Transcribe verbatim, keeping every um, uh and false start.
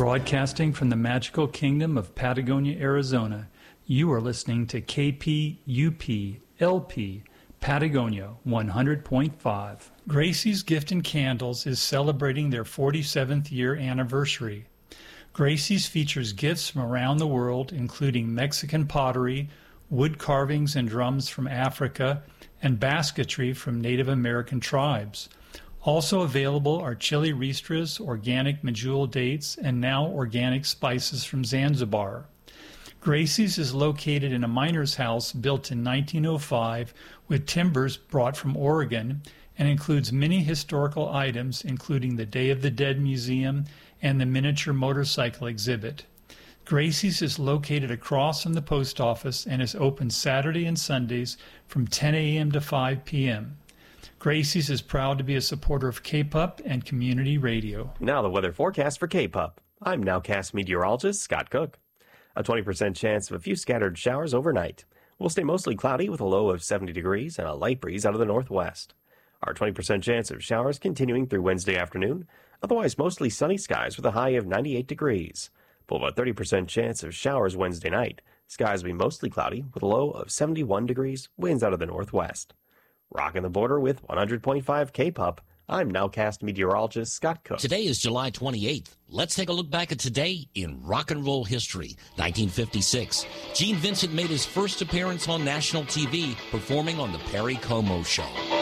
Broadcasting from the magical kingdom of Patagonia, Arizona, you are listening to K P U P L P Patagonia one hundred point five. Gracie's Gift and Candles is celebrating their forty-seventh year anniversary. Gracie's features gifts from around the world, including Mexican pottery, wood carvings and drums from Africa, and basketry from Native American tribes. Also available are chili ristras, organic medjool dates, and now organic spices from Zanzibar. Gracie's is located in a miner's house built in nineteen oh five with timbers brought from Oregon and includes many historical items, including the Day of the Dead Museum and the miniature motorcycle exhibit. Gracie's is located across from the post office and is open Saturday and Sundays from ten a.m. to five p.m. Gracie's is proud to be a supporter of K P U P and community radio. Now the weather forecast for K P U P. I'm Nowcast meteorologist Scott Cook. A twenty percent chance of a few scattered showers overnight. We'll stay mostly cloudy with a low of seventy degrees and a light breeze out of the northwest. Our twenty percent chance of showers continuing through Wednesday afternoon. Otherwise mostly sunny skies with a high of ninety-eight degrees. We'll have a thirty percent chance of showers Wednesday night. Skies will be mostly cloudy with a low of seventy-one degrees, winds out of the northwest. Rocking the border with one hundred point five K P U P. I'm Nowcast meteorologist Scott Cook. Today is July twenty-eighth. Let's take a look back at today in rock and roll history. nineteen fifty-six, Gene Vincent made his first appearance on national T V, performing on the Perry Como Show.